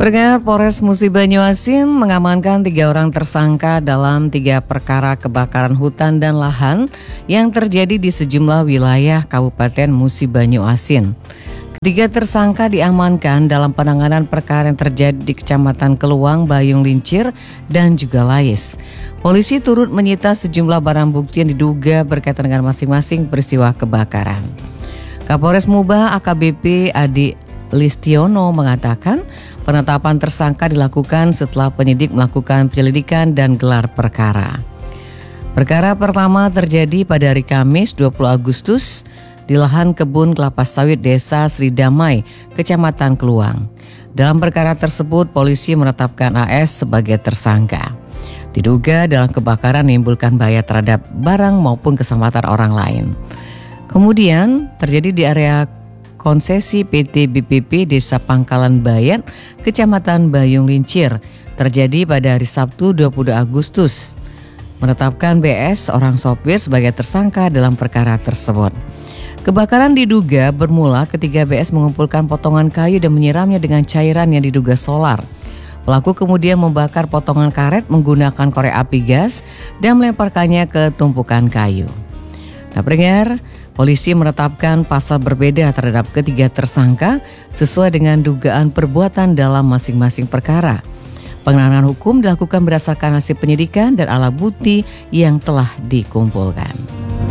Pendengar, Polres Musi Banyuasin mengamankan 3 orang tersangka dalam 3 perkara kebakaran hutan dan lahan yang terjadi di sejumlah wilayah Kabupaten Musi Banyuasin. Ketiga tersangka diamankan dalam penanganan perkara yang terjadi di Kecamatan Keluang, Bayung Lincir, dan juga Lais. Polisi turut menyita sejumlah barang bukti yang diduga berkaitan dengan masing-masing peristiwa kebakaran. Kapolres Mubah AKBP Adi Listiono mengatakan penetapan tersangka dilakukan setelah penyidik melakukan penyelidikan dan gelar perkara. Perkara pertama terjadi pada hari Kamis 20 Agustus di lahan kebun kelapa sawit Desa Sri Damai, Kecamatan Keluang. Dalam perkara tersebut, polisi menetapkan AS sebagai tersangka. Diduga dalam kebakaran menimbulkan bahaya terhadap barang maupun keselamatan orang lain. Kemudian terjadi di area konsesi PT BPP Desa Pangkalan Bayat, Kecamatan Bayung Lincir, terjadi pada hari Sabtu 22 Agustus. Menetapkan BS, orang sopir, sebagai tersangka dalam perkara tersebut. Kebakaran diduga bermula ketika BS mengumpulkan potongan kayu dan menyiramnya dengan cairan yang diduga solar. Pelaku kemudian membakar potongan karet menggunakan korek api gas dan melemparkannya ke tumpukan kayu. Nah, pendengar, polisi menetapkan pasal berbeda terhadap ketiga tersangka sesuai dengan dugaan perbuatan dalam masing-masing perkara. Penanganan hukum dilakukan berdasarkan hasil penyidikan dan alat bukti yang telah dikumpulkan.